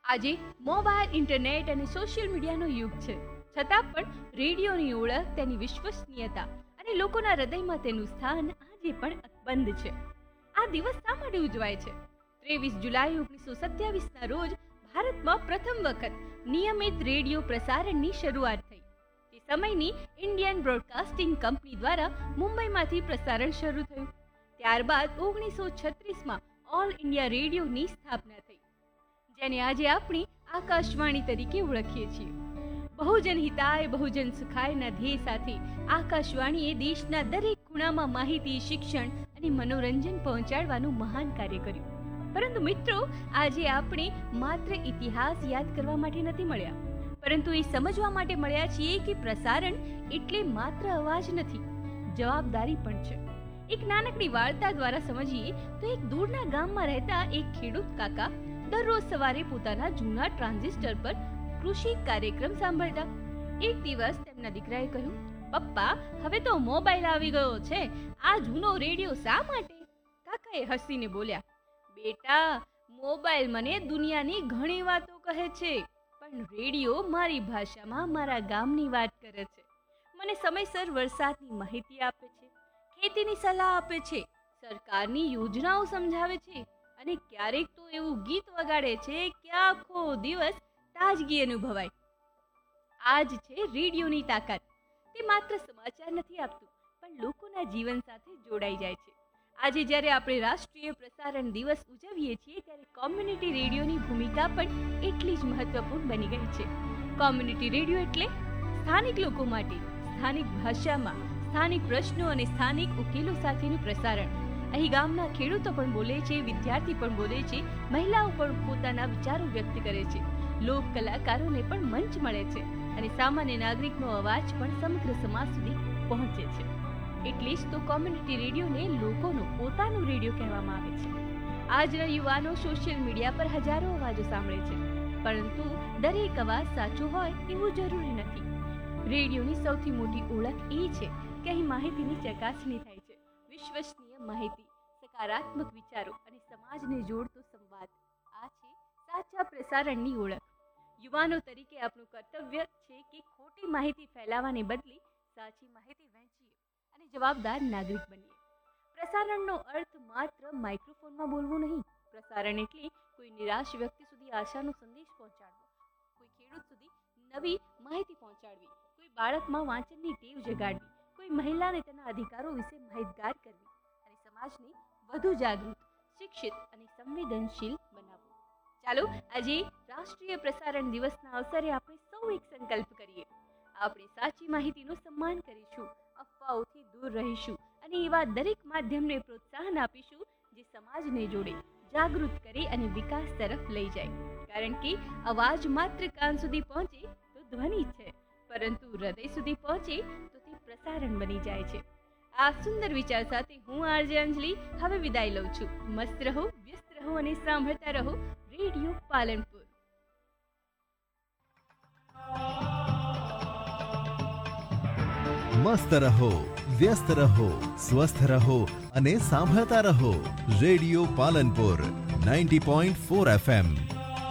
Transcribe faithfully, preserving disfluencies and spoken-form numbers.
આજે mobile, internet અને social મીડિયાનો યુગ છે, છતાં પણ રેડિયોની ઓળખ, તેની વિશ્વસનીયતા અને લોકોના હૃદયમાં તેનું સ્થાન આજે પણ અકબંધ છે. આ દિવસ શા માટે ઉજવાય છે? ત્રેવીસ જુલાઈ ઓગણીસો સત્યાવીસના રોજ ભારતમાં પ્રથમ વખત નિયમિત રેડિયો પ્રસારણની શરૂઆત થઈ. તે સમયની ઇન્ડિયન બ્રોડકાસ્ટિંગ કંપની દ્વારા મુંબઈમાંથી પ્રસારણ શરૂ થયું. ત્યારબાદ ઓગણીસો છત્રીસમાં ઓલ ઇન્ડિયા રેડિયોની સ્થાપના થઈ, જેને આજે આપણી આકાશવાણી તરીકે ઓળખીએ છીએ. બહુજન હિતાય બહુજન સુખાયના ધ્યેય સાથે આકાશવાણીએ દેશના દરેક ખૂણામાં માહિતી, શિક્ષણ અને મનોરંજન પહોંચાડવાનું મહાન કાર્ય કર્યું. પરંતુ મિત્રો, આજે આપણે માત્ર ઇતિહાસ યાદ કરવા માટે નથી મળ્યા, પરંતુ એ સમજવા માટે મળ્યા છીએ કે પ્રસારણ એટલે માત્ર અવાજ નથી, જવાબદારી પણ છે. એક નાનકડી વાર્તા દ્વારા સમજીએ તો એક દૂરના ગામમાં રહેતા એક ખેડૂત કાકા દરરોજ સવારે પોતાના જૂના ટ્રાન્ઝિસ્ટર પર કૃષિ કાર્યક્રમ સાંભળતા. એક દિવસ તેમના દીકરાએ કહ્યું, પપ્પા, હવે તો મોબાઈલ આવી ગયો છે, આ જૂનો રેડિયો શા માટે? કાકાએ હસીને બોલ્યા, બેટા, મોબાઈલ મને દુનિયાની ઘણી વાતો કહે છે, પણ રેડિયો મારી ભાષામાં મારા ગામની વાત કરે છે. મને સમયસર વરસાદની માહિતી આપે છે, ખેતીની સલાહ આપે છે, સરકારની યોજનાઓ સમજાવે છે અને ક્યારેક તો એવું ગીત વગાડે છે કે આખો દિવસ તાજગી અનુભવાય. આ જ છે રેડિયોની તાકાત. તે માત્ર સમાચાર નથી આપતું, પણ લોકોના જીવન સાથે જોડાઈ જાય છે. આજે જ્યારે આપણે રાષ્ટ્રીય પ્રસારણ દિવસ ઉજવીએ છીએ, ત્યારે કોમ્યુનિટી રેડિયોની ભૂમિકા પણ એટલી જ મહત્વપૂર્ણ બની ગઈ છે. કોમ્યુનિટી રેડિયો એટલે સ્થાનિક લોકો માટે સ્થાનિક ભાષામાં સ્થાનિક પ્રશ્નો અને સ્થાનિક ઉકેલો સાથેનું પ્રસારણ. અહીં ગામના ખેડૂતો પણ બોલે છે, વિદ્યાર્થી પણ બોલે છે, મહિલાઓ પણ પોતાના વિચારો વ્યક્ત કરે છે, લોક કલાકારોને પણ મંચ મળે છે અને સામાન્ય નાગરિકનો અવાજ પણ સમગ્ર સમાજ સુધી પહોંચે છે. એટલે જ તો કોમ્યુનિટી રેડિયોને લોકોનો પોતાનો રેડિયો કહેવામાં આવે છે. આજના યુવાનો સોશિયલ મીડિયા પર હજારો અવાજો સાંભળે છે, પરંતુ દરેક અવાજ સાચો હોય એવું જરૂરી નથી. રેડિયોની સૌથી મોટી ઓળખ એ છે કે અહીં માહિતીની ચકાસણી થાય છે. વિશ્વસનીય માહિતી, સકારાત્મક વિચારો અને સમાજને જોડતો સંવાદ, આ છે સાચા પ્રસારણની ઓળખ. યુવાનો તરીકે આપણું કર્તવ્ય છે કે ખોટી માહિતી ફેલાવાને બદલે સાચી માહિતી વહેંચીએ અને જવાબદાર નાગરિક બનીએ. પ્રસારણનો અર્થ માત્ર માઇક્રોફોનમાં બોલવું નહીં. પ્રસારણ એટલે કોઈ નિરાશ વ્યક્તિ સુધી આશાનો સંદેશ પહોંચાડવો, કોઈ ખેડૂત સુધી નવી માહિતી પહોંચાડવી, કોઈ બાળકમાં વાંચનની ટેવ જગાડવી, કોઈ મહિલાને તેના અધિકારો વિશે માહિતગાર કરવી અને સમાજને વધુ જાગૃત, શિક્ષિત અને સંવેદનશીલ બનાવવું. ચાલો આજે રાષ્ટ્રીય પ્રસારણ દિવસના અવસરે આપણે સૌ એક સંકલ્પ કરીએ. આપણે સાચી માહિતીનું સન્માન કરીશું, અફવાઓથી દૂર રહીશું અને એવા દરેક માધ્યમને પ્રોત્સાહન આપીશું જે સમાજને જોડે, જાગૃત કરે અને વિકાસ તરફ લઈ જાય. કારણ કે અવાજ માત્ર કાન સુધી પહોંચે તો ધ્વનિ છે, પરંતુ હૃદય સુધી પહોંચે તો તે પ્રસારણ બની જાય છે. આ સુંદર વિચાર સાથે હું આરજે અંજલિ હવે વિદાય લઉં છું. મસ્ત રહો, વ્યસ્ત રહો અને સાંભળતા રહો રેડિયો પાલનપુર. મસ્ત રહો, વ્યસ્ત રહો, સ્વસ્થ રહો અને સાંભળતા રહો radio Palanpur ninety point four F M.